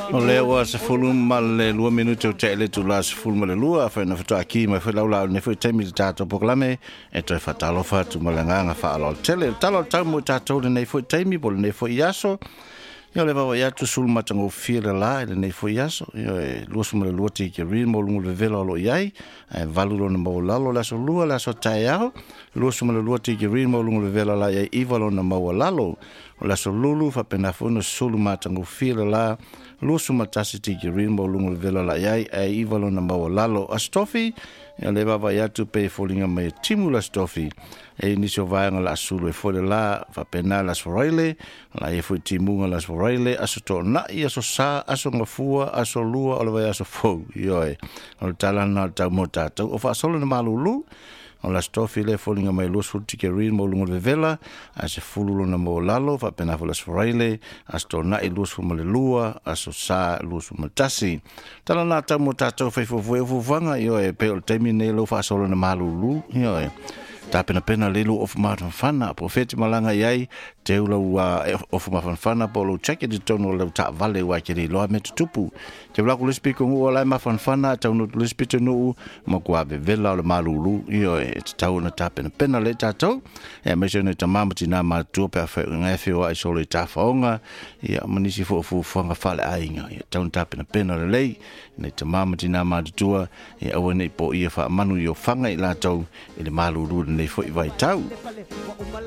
O le ua se fulu ma le 2 minuto te ele tu la se fulu ma le lua fa na fata ki ma fa laula ne fa temi tato poklame e to fa talo fa tu ma nga fa alo tele talo tamo tato ne fa temi bol ne fa yaso yo le va ya tu sul ma tango fira la ne fa yaso yo lo su ma le lua ti ke ri mo lu le velo lo yai e valulo ne mo lalo la so lua la so taiao lo su ma le lua ti ke ri mo lu le velo la yai i valo na mo lalo la so lulu fa pena fono sul ma tango fira la lusu matasi tiki rinmo lungu vela la yai e ivalo na maua lalo a stofi e le baba yatu pe folinga mai timu la stofi e nisio vaenga la asulu e fole la fa pena la sforaile la e fui timunga la sforaile aso to na i aso sa aso ngafua aso lua o le vai aso fau ioe o le talana o tau mo tātou o fa solo na malulu o la stofi le folinga mai lusu tiki rinmo lungu vela a se fululu na mo lalo fa pena fola sforaile asto na i lusu mo le lua aso sa lusu mo tasi tala na tau mo tātou fai fufuanga ioe pe o temi ne lo fa solo na malulu ioe ta pena lelo of mafana profeti malanga yai te ula of mafana polo check it tono le ta vale wa ke lo met tupu te bla ku le speak ngo la mafana ta no le speak no mo kwa be vela le malulu io e ta una ta pena le ta to e me jone ta mamuti na ma tu pe fa nga fe wa so le ta fonga ia manisi fo fanga fale ainga ta un ta pena le ne ta mamuti na ma tu e o ne po ia fa manu yo fanga i la to le malulu nei foi vai tau